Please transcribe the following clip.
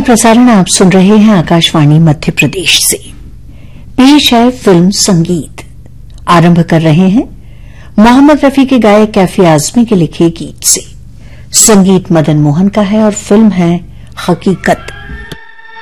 प्रसारण आप सुन रहे हैं आकाशवाणी मध्य प्रदेश से। पेश है फिल्म संगीत। आरंभ कर रहे हैं मोहम्मद रफी के गाए कैफी आजमी के लिखे गीत से। संगीत मदन मोहन का है और फिल्म है हकीकत।